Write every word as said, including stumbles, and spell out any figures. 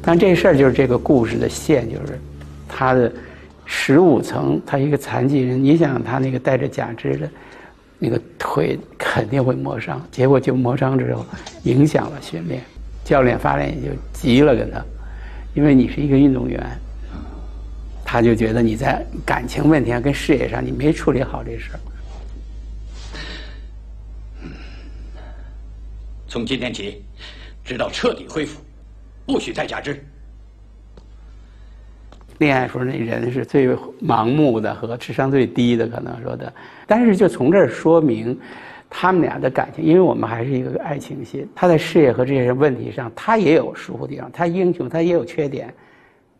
但这事儿就是这个故事的线，就是他的十五层，他一个残疾人，你想他那个带着假肢的那个腿肯定会磨伤，结果就磨伤之后影响了训练，教练发现也就急了跟他，因为你是一个运动员，他就觉得你在感情问题上跟事业上你没处理好这事儿。 从今天起，直到彻底恢复，不许再假肢。 恋爱时候那人是最盲目的和智商最低的，可能说的。但是就从这儿说明，他们俩的感情，因为我们还是一个爱情戏，他在事业和这些问题上，他也有疏忽地方，他英雄，他也有缺点。